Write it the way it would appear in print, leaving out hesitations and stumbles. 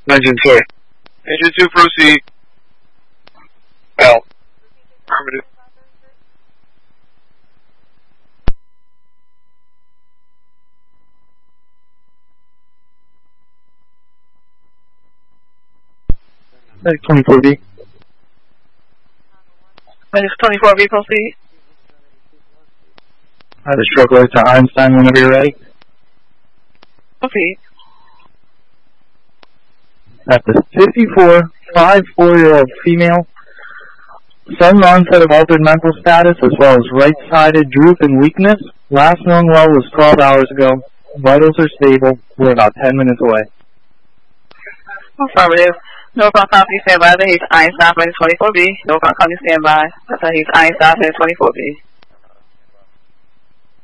Engine 2. Engine 2, proceed. L. Affirmative. Medic 24B. Medic 24B, proceed. The stroke alert to Einstein whenever you're ready. Proceed. That's a 54-year-old female. Sudden onset of altered mental status as well as right-sided droop and weakness. Last known well was 12 hours ago. Vitals are stable. We're about 10 minutes away. Affirmative. Northbound Company stand by. He's Einstein, Medic 24B. Northbound Company stand by. He's Einstein, Medic 24B.